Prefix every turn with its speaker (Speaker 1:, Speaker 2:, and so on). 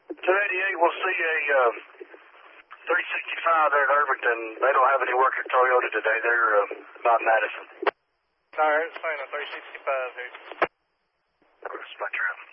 Speaker 1: 288, we'll see a 365 there at Irvington. They don't have any work at Toyota today. They're not Madison.
Speaker 2: Alright, it's fine, a 365 here.
Speaker 1: Spectrum.